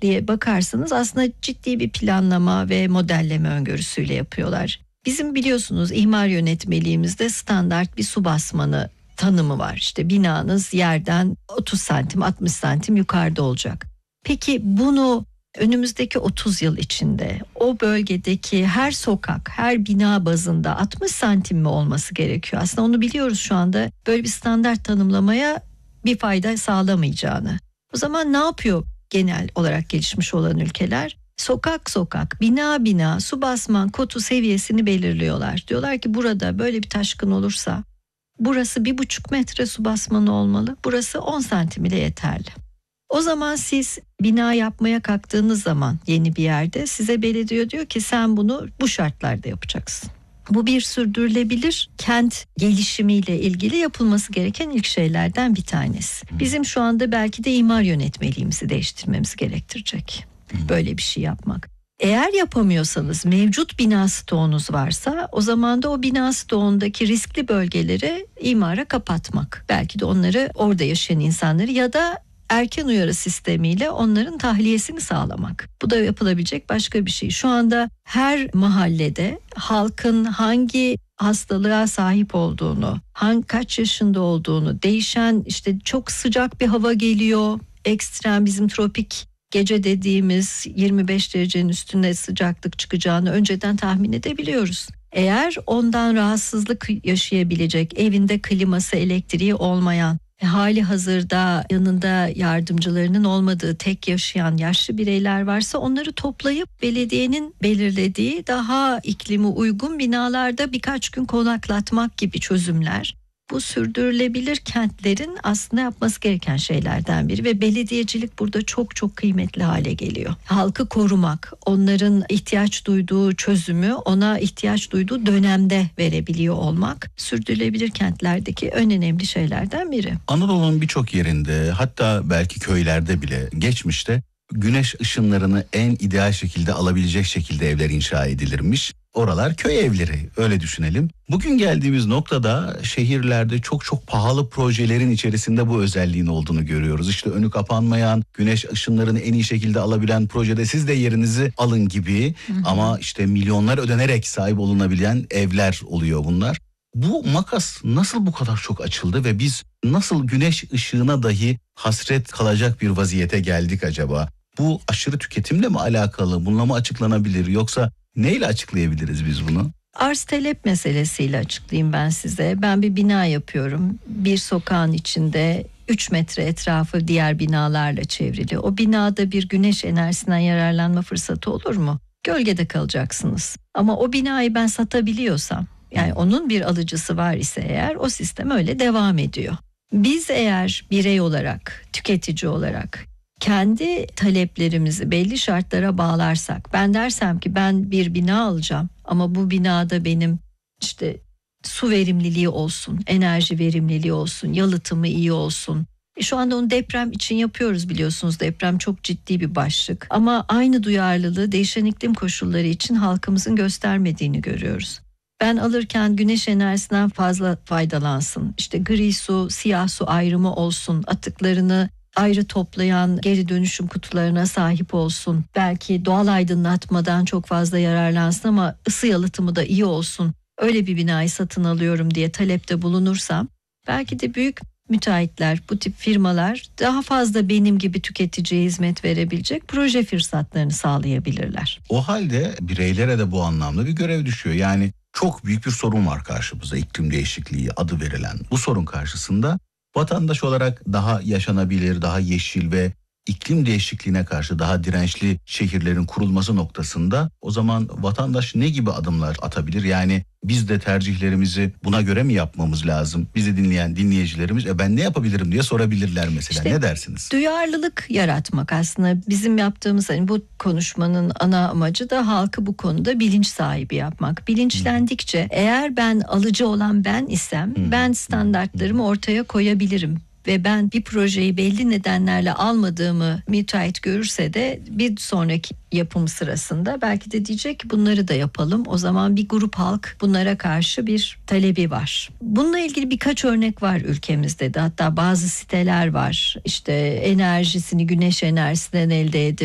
diye bakarsanız aslında ciddi bir planlama ve modelleme öngörüsüyle yapıyorlar. Bizim biliyorsunuz imar yönetmeliğimizde standart bir su basmanı tanımı var. İşte binanız yerden 30 santim 60 santim yukarıda olacak. Peki bunu önümüzdeki 30 yıl içinde o bölgedeki her sokak, her bina bazında 60 santim mi olması gerekiyor? Aslında onu biliyoruz şu anda, böyle bir standart tanımlamaya bir fayda sağlamayacağını. O zaman ne yapıyor genel olarak gelişmiş olan ülkeler? Sokak sokak, bina bina su basman kotu seviyesini belirliyorlar. Diyorlar ki burada böyle bir taşkın olursa burası 1,5 metre su basmanı olmalı. Burası 10 santim ile yeterli. O zaman siz bina yapmaya kalktığınız zaman yeni bir yerde size belediye diyor ki sen bunu bu şartlarda yapacaksın. Bu bir sürdürülebilir kent gelişimiyle ilgili yapılması gereken ilk şeylerden bir tanesi. Bizim şu anda belki de imar yönetmeliğimizi değiştirmemiz gerektirecek böyle bir şey yapmak. Eğer yapamıyorsanız, mevcut bina stoğunuz varsa o zaman da o bina stoğundaki riskli bölgeleri imara kapatmak. Belki de onları, orada yaşayan insanları ya da erken uyarı sistemiyle onların tahliyesini sağlamak. Bu da yapılabilecek başka bir şey. Şu anda her mahallede halkın hangi hastalığa sahip olduğunu, kaç yaşında olduğunu, değişen, işte çok sıcak bir hava geliyor, ekstrem bizim tropik gece dediğimiz 25 derecenin üstünde sıcaklık çıkacağını önceden tahmin edebiliyoruz. Eğer ondan rahatsızlık yaşayabilecek, evinde kliması, elektriği olmayan, hali hazırda yanında yardımcılarının olmadığı tek yaşayan yaşlı bireyler varsa onları toplayıp belediyenin belirlediği daha iklimi uygun binalarda birkaç gün konaklatmak gibi çözümler. Bu sürdürülebilir kentlerin aslında yapması gereken şeylerden biri ve belediyecilik burada çok çok kıymetli hale geliyor. Halkı korumak, onların ihtiyaç duyduğu çözümü ona ihtiyaç duyduğu dönemde verebiliyor olmak sürdürülebilir kentlerdeki en önemli şeylerden biri. Anadolu'nun birçok yerinde, hatta belki köylerde bile geçmişte güneş ışınlarını en ideal şekilde alabilecek şekilde evler inşa edilirmiş. Oralar köy evleri, öyle düşünelim. Bugün geldiğimiz noktada şehirlerde çok çok pahalı projelerin içerisinde bu özelliğin olduğunu görüyoruz. İşte önü kapanmayan, güneş ışınlarını en iyi şekilde alabilen projede siz de yerinizi alın gibi. Ama işte milyonlar ödenerek sahip olunabilen evler oluyor bunlar. Bu makas nasıl bu kadar çok açıldı ve biz nasıl güneş ışığına dahi hasret kalacak bir vaziyete geldik acaba? Bu aşırı tüketimle mi alakalı? Bununla mı açıklanabilir, yoksa neyle açıklayabiliriz biz bunu? Arz talep meselesiyle açıklayayım ben size. Ben bir bina yapıyorum. Bir sokağın içinde 3 metre etrafı diğer binalarla çevrili. O binada bir güneş enerjisinden yararlanma fırsatı olur mu? Gölgede kalacaksınız. Ama o binayı ben satabiliyorsam, yani onun bir alıcısı var ise eğer, o sistem öyle devam ediyor. Biz eğer birey olarak, tüketici olarak kendi taleplerimizi belli şartlara bağlarsak, ben dersem ki ben bir bina alacağım ama bu binada benim işte su verimliliği olsun, enerji verimliliği olsun, yalıtımı iyi olsun. Şu anda onu deprem için yapıyoruz, biliyorsunuz deprem çok ciddi bir başlık. Ama aynı duyarlılığı değişen iklim koşulları için halkımızın göstermediğini görüyoruz. Ben alırken güneş enerjisinden fazla faydalansın, İşte gri su, siyah su ayrımı olsun, atıklarını ayrı toplayan geri dönüşüm kutularına sahip olsun. Belki doğal aydınlatmadan çok fazla yararlansın ama ısı yalıtımı da iyi olsun. Öyle bir binayı satın alıyorum diye talepte bulunursam, belki de büyük müteahhitler, bu tip firmalar daha fazla benim gibi tüketiciye hizmet verebilecek proje fırsatlarını sağlayabilirler. O halde bireylere de bu anlamda bir görev düşüyor. Yani çok büyük bir sorun var karşımızda, iklim değişikliği adı verilen. Bu sorun karşısında vatandaş olarak daha yaşanabilir, daha yeşil ve iklim değişikliğine karşı daha dirençli şehirlerin kurulması noktasında o zaman vatandaş ne gibi adımlar atabilir? Yani biz de tercihlerimizi buna göre mi yapmamız lazım? Bizi dinleyen dinleyicilerimiz ben ne yapabilirim diye sorabilirler mesela. İşte, ne dersiniz? Duyarlılık yaratmak aslında bizim yaptığımız, hani bu konuşmanın ana amacı da halkı bu konuda bilinç sahibi yapmak. Bilinçlendikçe eğer ben alıcı olan ben isem ben standartlarımı ortaya koyabilirim. Ve ben bir projeyi belli nedenlerle almadığımı müteahhit görürse de bir sonraki yapım sırasında belki de diyecek ki bunları da yapalım. O zaman bir grup halk bunlara karşı bir talebi var. Bununla ilgili birkaç örnek var ülkemizde de, hatta bazı siteler var. İşte enerjisini güneş enerjisinden elde edip